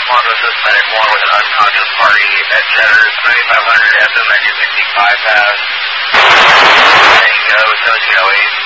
Monroe Medic 1 with an unconscious party at Cheddar's 9500 FM at 265 pass. There you go, 1708.